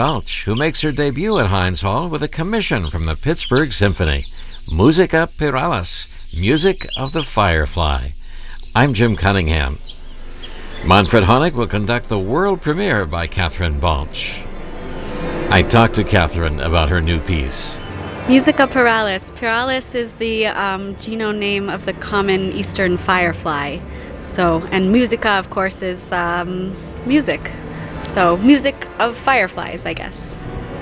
Balch, who makes her debut at Heinz Hall with a commission from the Pittsburgh Symphony, Musica Piralis, Music of the Firefly. I'm Jim Cunningham. Manfred Honeck will conduct the world premiere by Catherine Balch. I talked to Catherine about her new piece. Musica Piralis. Piralis is the genome name of the common eastern firefly. And musica, of course, is music. So, music of fireflies, I guess.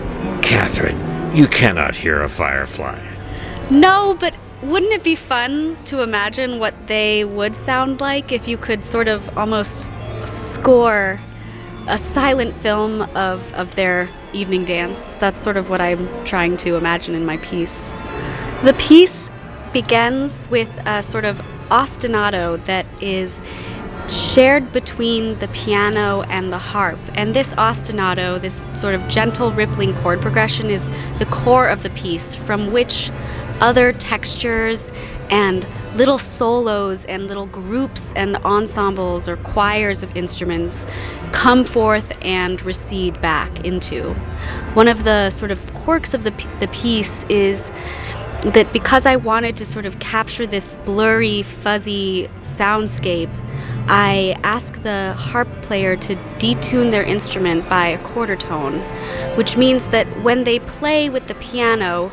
Catherine, you cannot hear a firefly. No, but wouldn't it be fun to imagine what they would sound like if you could sort of almost score a silent film of their evening dance? That's sort of what I'm trying to imagine in my piece. The piece begins with a sort of ostinato that is shared between the piano and the harp. And this ostinato, this sort of gentle rippling chord progression, is the core of the piece, from which other textures and little solos and little groups and ensembles or choirs of instruments come forth and recede back into. One of the sort of quirks of the piece is that because I wanted to sort of capture this blurry, fuzzy soundscape, I asked the harp player to detune their instrument by a quarter tone, which means that when they play with the piano,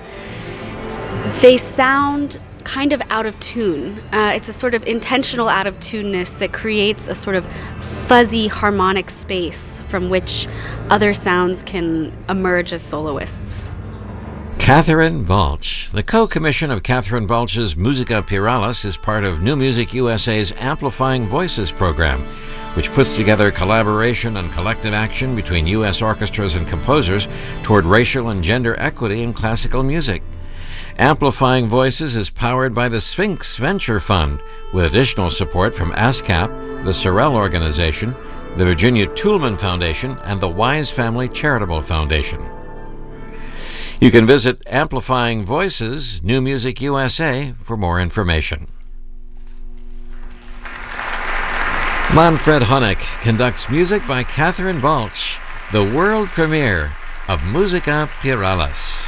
they sound kind of out of tune. It's a sort of intentional out of tuneness that creates a sort of fuzzy harmonic space from which other sounds can emerge as soloists. Catherine Balch. The co-commission of Catherine Balch's Musica Piralis is part of New Music USA's Amplifying Voices program, which puts together collaboration and collective action between U.S. orchestras and composers toward racial and gender equity in classical music. Amplifying Voices is powered by the Sphinx Venture Fund, with additional support from ASCAP, the Sorrell Organization, the Virginia Toolman Foundation, and the Wise Family Charitable Foundation. You can visit Amplifying Voices, New Music USA, for more information. Manfred Honeck conducts music by Catherine Balch, the world premiere of Musica Piralis.